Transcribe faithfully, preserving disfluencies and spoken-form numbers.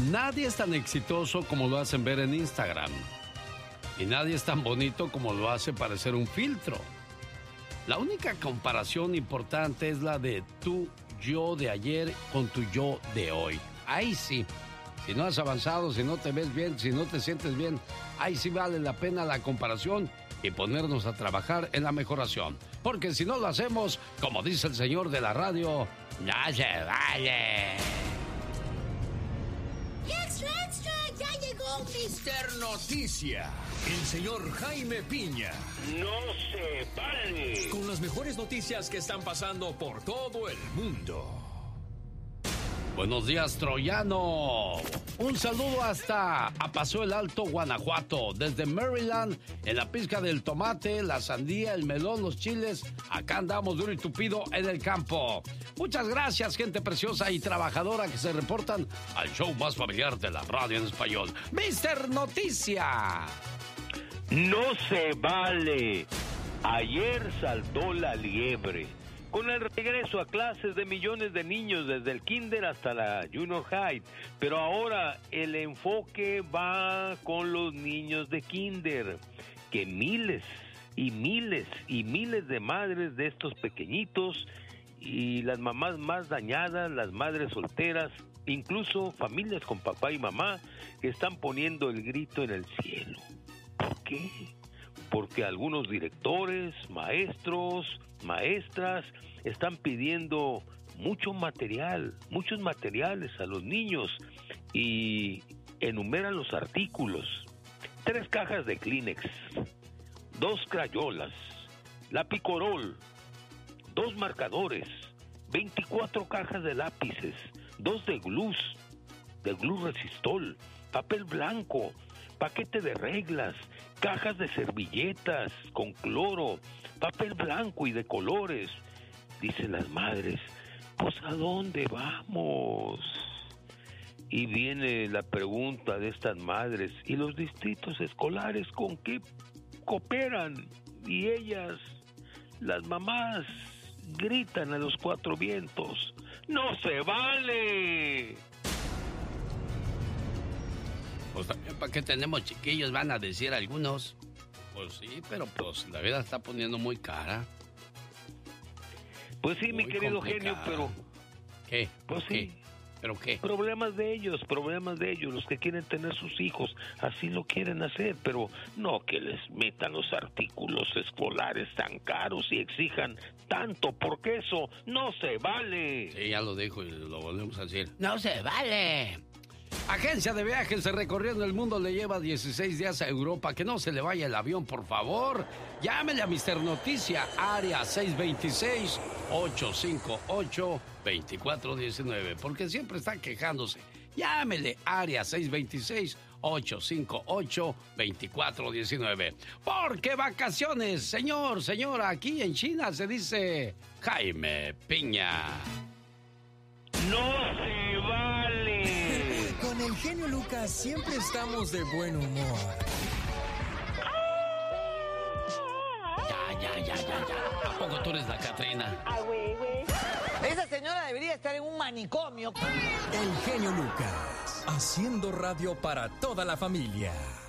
Nadie es tan exitoso como lo hacen ver en Instagram. Y nadie es tan bonito como lo hace parecer un filtro. La única comparación importante es la de tu yo de ayer con tu yo de hoy. Ahí sí. Si no has avanzado, si no te ves bien, si no te sientes bien, ahí sí vale la pena la comparación y ponernos a trabajar en la mejoración. Porque si no lo hacemos, como dice el señor de la radio, no se vale. ¡Extra, extra! ¡Ya llegó mister Noticia! El señor Jaime Piña. ¡No se vale! Con las mejores noticias que están pasando por todo el mundo. Buenos días, troyano. Un saludo hasta Apaso el Alto, Guanajuato. Desde Maryland, en la pizca del tomate, la sandía, el melón, los chiles. Acá andamos duro y tupido en el campo. Muchas gracias, gente preciosa y trabajadora que se reportan al show más familiar de la radio en español, mister Noticia. No se vale. Ayer saltó la liebre. Con el regreso a clases de millones de niños desde el kinder hasta la junior high, pero ahora el enfoque va con los niños de kinder, que miles y miles y miles de madres de estos pequeñitos y las mamás más dañadas, las madres solteras, incluso familias con papá y mamá, que están poniendo el grito en el cielo. ¿Por qué? Porque algunos directores, maestros, maestras están pidiendo mucho material, muchos materiales a los niños y enumeran los artículos. Tres cajas de Kleenex, dos crayolas, Lapicorol, dos marcadores, veinticuatro cajas de lápices, dos de glus, de glus resistol, papel blanco, paquete de reglas, cajas de servilletas con cloro, papel blanco y de colores. Dicen las madres, pues ¿a dónde vamos? Y viene la pregunta de estas madres, ¿y los distritos escolares con qué cooperan? Y ellas, las mamás, gritan a los cuatro vientos, ¡no se vale! Pues también, ¿para qué tenemos chiquillos? Van a decir algunos. Pues sí, pero pues la vida está poniendo muy cara. Pues sí, muy mi querido complicada. genio, pero... ¿Qué? Pues ¿Qué? sí. ¿Pero qué? Problemas de ellos, problemas de ellos, los que quieren tener sus hijos, así lo quieren hacer, pero no que les metan los artículos escolares tan caros y exijan tanto, porque eso no se vale. Sí, ya lo dijo y lo volvemos a decir. ¡No se vale! Agencia de viajes recorriendo el mundo le lleva dieciséis días a Europa. Que no se le vaya el avión, por favor. Llámele a mister Noticia, área seis dos seis, ocho cinco ocho, dos cuatro uno nueve, porque siempre está quejándose. Llámele, área seis dos seis, ocho cinco ocho, dos cuatro uno nueve. Porque vacaciones, señor, señora, aquí en China se dice Jaime Piña. ¡No se vale! Con el genio Lucas siempre estamos de buen humor. Ya, ya, ya, ya, ya. ¿A poco tú eres la Catrina? Ah, güey, güey. Esa señora debería estar en un manicomio. El genio Lucas, haciendo radio para toda la familia.